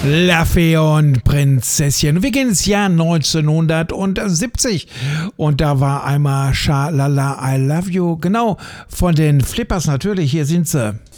Laffy und Prinzesschen. Wir gehen ins Jahr 1970 und da war einmal Sha La La I Love You, genau, von den Flippers natürlich, hier sind sie.